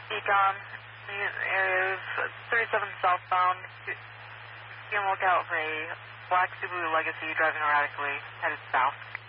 Econ, the area is 37 southbound. Be on the lookout for a black Subaru Legacy driving erratically, headed south.